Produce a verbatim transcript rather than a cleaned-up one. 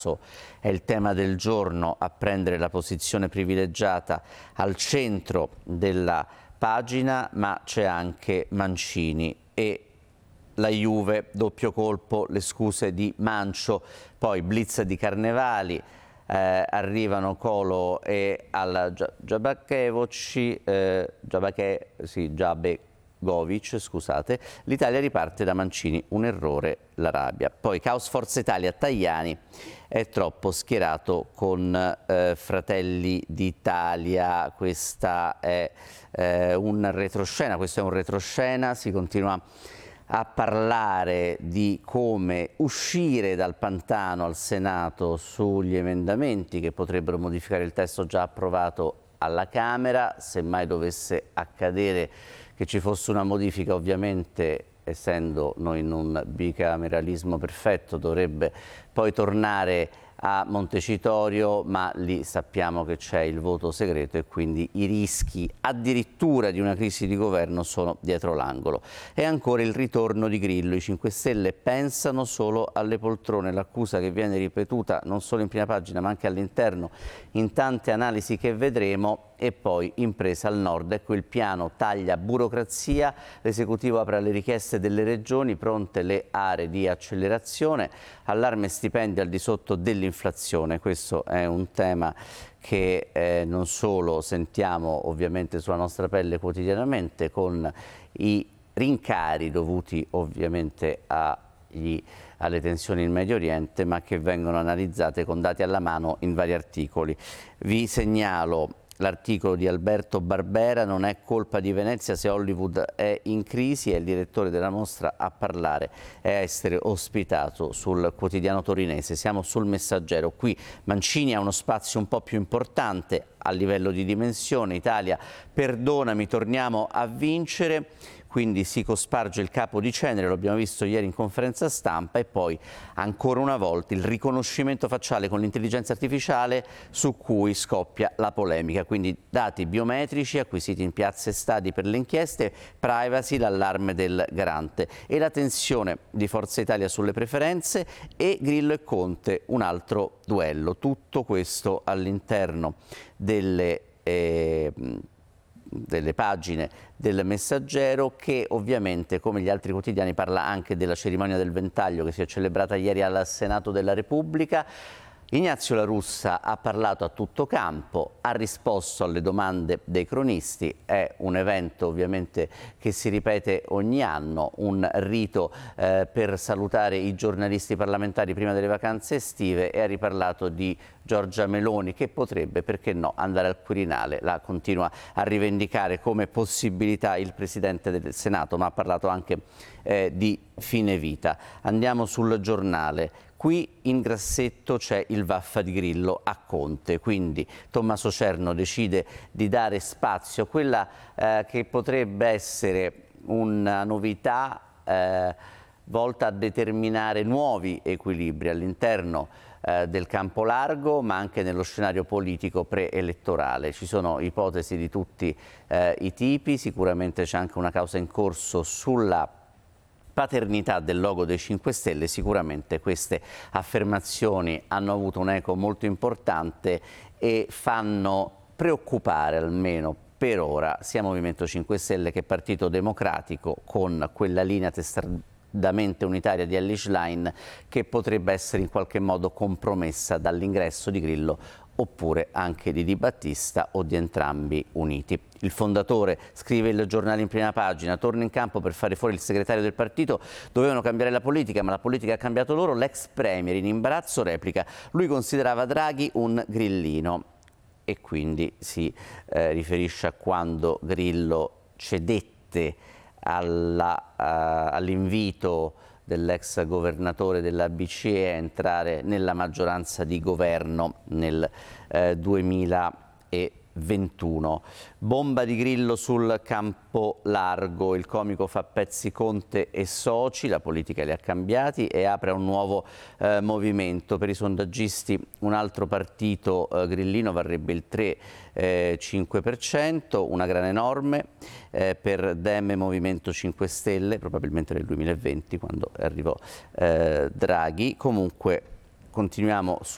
È il tema del giorno a prendere la posizione privilegiata al centro della pagina, ma c'è anche Mancini e la Juve, doppio colpo, le scuse di Mancio, poi blitz di Carnevali, eh, arrivano Colo e alla Džabakević, eh, Džabake, sì, Džabegović, scusate, l'Italia riparte da Mancini, un errore la rabbia. Poi caos Forza Italia, Tajani è troppo schierato con eh, Fratelli d'Italia, questa è eh, un retroscena, questo è un retroscena, si continua a parlare di come uscire dal pantano al Senato sugli emendamenti che potrebbero modificare il testo già approvato alla Camera. Se mai dovesse accadere che ci fosse una modifica, ovviamente, essendo noi in un bicameralismo perfetto, dovrebbe poi tornare a Montecitorio, ma lì sappiamo che c'è il voto segreto e quindi i rischi addirittura di una crisi di governo sono dietro l'angolo. E ancora il ritorno di Grillo, i cinque Stelle pensano solo alle poltrone, l'accusa che viene ripetuta non solo in prima pagina ma anche all'interno in tante analisi che vedremo. E poi impresa al nord, ecco il piano taglia burocrazia, l'esecutivo apre alle richieste delle regioni, pronte le aree di accelerazione, allarme stipendi al di sotto dell'inflazione. Questo è un tema che eh, non solo sentiamo ovviamente sulla nostra pelle quotidianamente con i rincari dovuti ovviamente agli alle tensioni in Medio Oriente, ma che vengono analizzate con dati alla mano in vari articoli. Vi segnalo l'articolo di Alberto Barbera, non è colpa di Venezia se Hollywood è in crisi, è il direttore della mostra a parlare e a essere ospitato sul quotidiano torinese. Siamo sul Messaggero, qui Mancini ha uno spazio un po' più importante a livello di dimensione, Italia perdonami, torniamo a vincere. Quindi si cosparge il capo di cenere, lo abbiamo visto ieri in conferenza stampa, e poi ancora una volta il riconoscimento facciale con l'intelligenza artificiale su cui scoppia la polemica. Quindi dati biometrici acquisiti in piazze e stadi per le inchieste, privacy, l'allarme del garante e la tensione di Forza Italia sulle preferenze e Grillo e Conte, un altro duello. Tutto questo all'interno delle eh, delle pagine del Messaggero, che ovviamente, come gli altri quotidiani, parla anche della cerimonia del ventaglio che si è celebrata ieri al Senato della Repubblica. Ignazio La Russa ha parlato a tutto campo, ha risposto alle domande dei cronisti, è un evento ovviamente che si ripete ogni anno, un rito eh, per salutare i giornalisti parlamentari prima delle vacanze estive, e ha riparlato di Giorgia Meloni che potrebbe, perché no, andare al Quirinale. La continua a rivendicare come possibilità il Presidente del Senato, ma ha parlato anche eh, di fine vita. Andiamo sul Giornale. Qui in grassetto c'è il vaffa di Grillo a Conte, quindi Tommaso Cerno decide di dare spazio a quella eh, che potrebbe essere una novità eh, volta a determinare nuovi equilibri all'interno eh, del campo largo, ma anche nello scenario politico preelettorale. Ci sono ipotesi di tutti eh, i tipi, sicuramente c'è anche una causa in corso sulla paternità del logo dei cinque Stelle. Sicuramente queste affermazioni hanno avuto un'eco molto importante e fanno preoccupare, almeno per ora, sia Movimento cinque Stelle che Partito Democratico, con quella linea testardamente unitaria di Elly Schlein che potrebbe essere in qualche modo compromessa dall'ingresso di Grillo oppure anche di Di Battista o di entrambi uniti. Il fondatore, scrive il Giornale in prima pagina, torna in campo per fare fuori il segretario del partito, dovevano cambiare la politica ma la politica ha cambiato loro, l'ex premier in imbarazzo replica, lui considerava Draghi un grillino, e quindi si eh, riferisce a quando Grillo cedette alla, uh, all'invito dell'ex governatore della B C E a entrare nella maggioranza di governo nel eh, duemilaventuno. Bomba di Grillo sul campo largo, il comico fa pezzi Conte e soci, la politica li ha cambiati e apre a un nuovo eh, movimento. Per i sondaggisti un altro partito eh, grillino varrebbe il tre cinque per cento, una gran enorme. Eh, per Dem e Movimento cinque Stelle, probabilmente nel duemilaventi quando arrivò eh, Draghi. Comunque continuiamo su